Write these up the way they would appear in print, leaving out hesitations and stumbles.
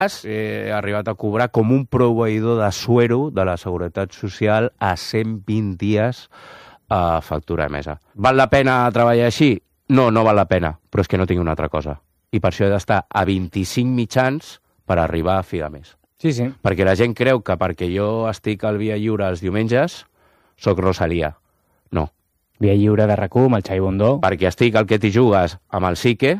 he arribat a cobrar com un proveïdor de suero de la Seguretat Social a 120 dies a factura emesa. Val la pena treballar així? No, no val la pena, però és que no tinc una altra cosa. I per això he d'estar a 25 mitjans per arribar a fi de mes. Sí, sí. Perquè la gent creu que perquè jo estic al Via Lliure els diumenges, soc Rosalia. No. Via Lliure de RAC1 amb el Xavi Bundó. Perquè estic al Que t'hi jugues amb el Sique,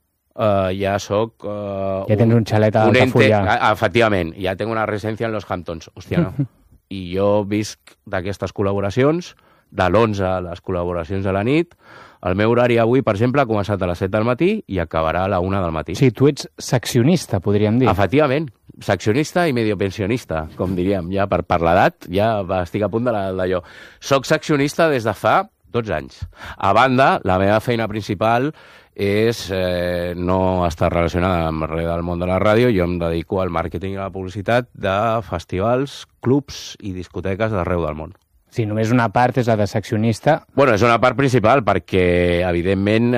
ja soc... ja tens un xalet a Altafulla. Efectivament, ja tinc una residència en los Hamptons. Hòstia, no. I jo visc d'aquestes col·laboracions, de l'11 a les col·laboracions de la nit. El meu horari avui, per exemple, ha començat a les 7 del matí i acabarà a la 1 del matí. Sí, tu ets seccionista, podríem dir. Efectivament, seccionista i medio pensionista, com diríem, ja per l'edat, ja estic a punt d'allò. Soc seccionista des de fa 12 anys. A banda, la meva feina principal és no estar relacionada amb res del món de la ràdio. Jo em dedico al màrqueting i a la publicitat de festivals, clubs i discoteques d'arreu del món. Sí, només una part és la de seccionista. Bueno, és una part principal perquè, evidentment,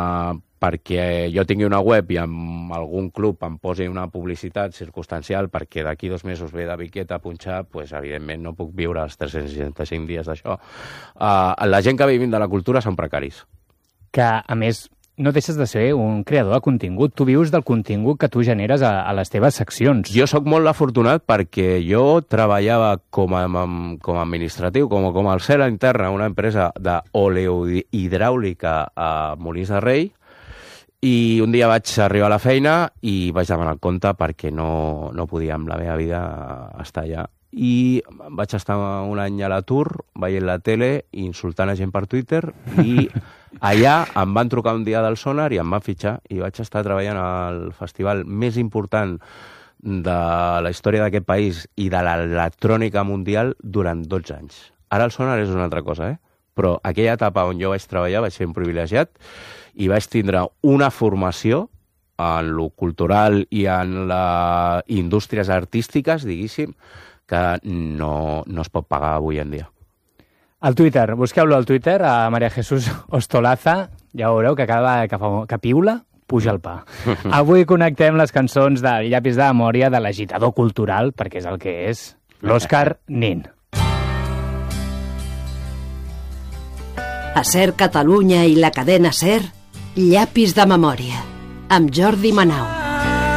perquè jo tingui una web i en algun club em posi una publicitat circumstancial perquè d'aquí 2 mesos ve de Biqueta a punxar, pues, evidentment no puc viure els 365 dies d'això. La gent que vivim de la cultura són precaris. Que, a més, no deixes de ser un creador de contingut. Tu vius del contingut que tu generes a les teves seccions. Jo sóc molt afortunat perquè jo treballava com a administratiu, com a alcera interna, una empresa d'oleohidràulica a Molins de Rei, i un dia vaig arribar a la feina i vaig demanar el compte perquè no podia amb la meva vida estar allà. I vaig estar un any a l'atur, veient la tele, insultant a gent per Twitter, i allà em van trucar un dia del Sonar i em van fitxar, i vaig estar treballant al festival més important de la història d'aquest país i de l'electrònica mundial durant 12 anys. Ara el Sonar és una altra cosa, però aquella etapa on jo vaig treballar vaig ser un privilegiat i vaig tindre una formació en lo cultural i en les indústries artístiques, diguéssim, que no es pot pagar avui en dia. Al Twitter, busqueu-lo al Twitter, a María Jesús Ostolaza, ja veureu que cada vegada que piula, puja el pa. Avui connectem les cançons del Llapis de Memòria de l'agitador cultural, perquè és el que és, l'Òscar Nin. A SER Catalunya i la cadena SER, Llapis de Memòria, amb Jordi Manau.